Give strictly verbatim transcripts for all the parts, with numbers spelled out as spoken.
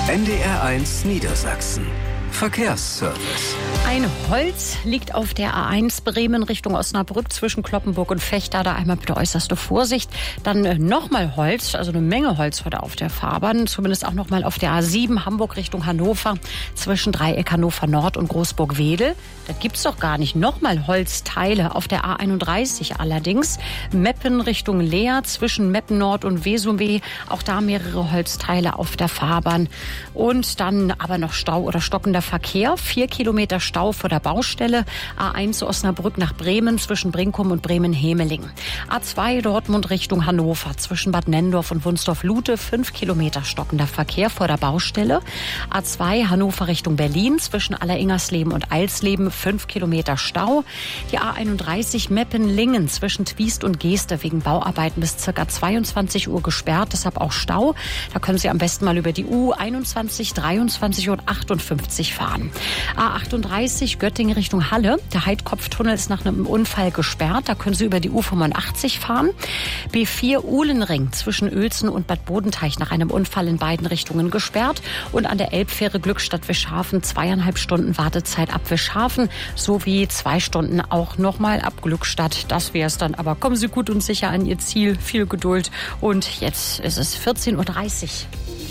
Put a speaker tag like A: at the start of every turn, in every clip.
A: N D R eins Niedersachsen. Verkehrsservice.
B: Ein Holz liegt auf der A eins Bremen Richtung Osnabrück zwischen Kloppenburg und Vechta. Da einmal bitte äußerste Vorsicht. Dann äh, nochmal Holz, also eine Menge Holz heute auf der Fahrbahn. Zumindest auch nochmal auf der A sieben Hamburg Richtung Hannover zwischen Dreieck Hannover Nord und Großburg-Wedel. Das gibt's doch gar nicht. Nochmal Holzteile auf der A einunddreißig allerdings. Meppen Richtung Leer zwischen Meppen Nord und Wesumweh. Auch da mehrere Holzteile auf der Fahrbahn. Und dann aber noch Stau oder stockender Verkehr. Vier Kilometer Stau vor der Baustelle. A eins Osnabrück nach Bremen zwischen Brinkum und Bremen-Hemeling. A zwei Dortmund Richtung Hannover zwischen Bad Nenndorf und Wunsdorf-Lute. Fünf Kilometer stockender Verkehr vor der Baustelle. A zwei Hannover Richtung Berlin zwischen Alleringersleben und Eilsleben. Fünf Kilometer Stau. Die A einunddreißig Meppen-Lingen zwischen Twiest und Geeste wegen Bauarbeiten bis ca. zweiundzwanzig Uhr gesperrt. Deshalb auch Stau. Da können Sie am besten mal über die U einundzwanzig, dreiundzwanzig und achtundfünfzig fahren. A achtunddreißig Göttingen Richtung Halle. Der Heidkopftunnel ist nach einem Unfall gesperrt. Da können Sie über die U fünfundachtzig fahren. B vier Uhlenring zwischen Uelzen und Bad Bodenteich nach einem Unfall in beiden Richtungen gesperrt. Und an der Elbfähre Glückstadt Wischhafen zweieinhalb Stunden Wartezeit ab Wischhafen sowie zwei Stunden auch nochmal ab Glückstadt. Das wäre es dann. Aber kommen Sie gut und sicher an Ihr Ziel. Viel Geduld. Und jetzt ist es vierzehn Uhr dreißig.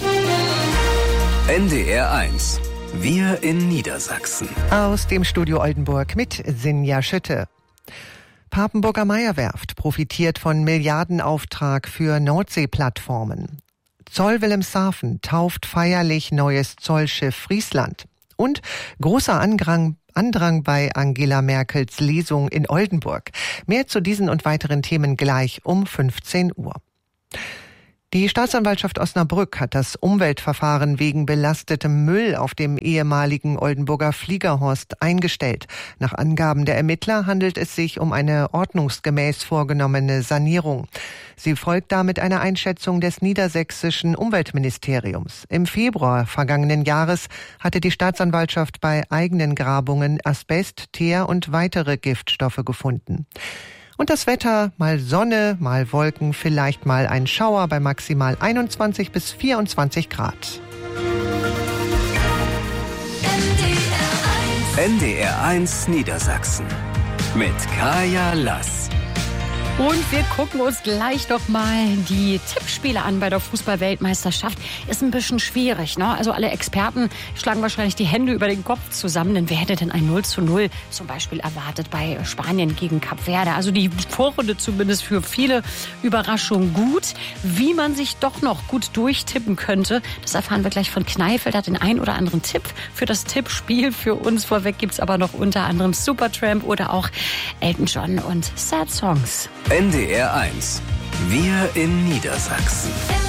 A: N D R eins. Wir in Niedersachsen.
C: Aus dem Studio Oldenburg mit Sinja Schütte. Papenburger Meierwerft profitiert von Milliardenauftrag für Nordseeplattformen. Zoll Wilhelmshaven tauft feierlich neues Zollschiff Friesland. Und großer Andrang, Andrang bei Angela Merkels Lesung in Oldenburg. Mehr zu diesen und weiteren Themen gleich um fünfzehn Uhr. Die Staatsanwaltschaft Osnabrück hat das Umweltverfahren wegen belastetem Müll auf dem ehemaligen Oldenburger Fliegerhorst eingestellt. Nach Angaben der Ermittler handelt es sich um eine ordnungsgemäß vorgenommene Sanierung. Sie folgt damit einer Einschätzung des niedersächsischen Umweltministeriums. Im Februar vergangenen Jahres hatte die Staatsanwaltschaft bei eigenen Grabungen Asbest, Teer und weitere Giftstoffe gefunden. Und das Wetter, mal Sonne, mal Wolken, vielleicht mal ein Schauer bei maximal einundzwanzig bis vierundzwanzig Grad.
A: N D R eins Niedersachsen mit Kaya Lass.
B: Und wir gucken uns gleich doch mal die Tippspiele an bei der Fußball-Weltmeisterschaft. Ist ein bisschen schwierig, ne? Also alle Experten schlagen wahrscheinlich die Hände über den Kopf zusammen, denn wer hätte denn ein null zu null zum Beispiel erwartet bei Spanien gegen Kap Verde? Also die Vorrunde zumindest für viele Überraschungen gut. Wie man sich doch noch gut durchtippen könnte, das erfahren wir gleich von Kneifel. Der hat den einen oder anderen Tipp für das Tippspiel. Für uns vorweg gibt's aber noch unter anderem Supertramp oder auch Elton John und Sad Songs.
A: N D R eins. Wir in Niedersachsen.